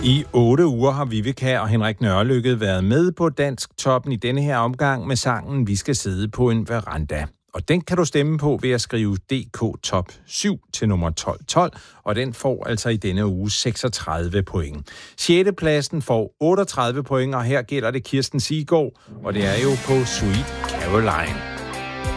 I 8 uger har Viveca og Henrik Nørrelykke været med på Dansk Toppen i denne her omgang med sangen Vi skal sidde på en veranda. Og den kan du stemme på ved at skrive DK Top 7 til nummer 1212, og den får altså i denne uge 36 point. 6. pladsen får 38 point, og her gælder det Kirsten Siggaard, og det er jo på Sweet Caroline.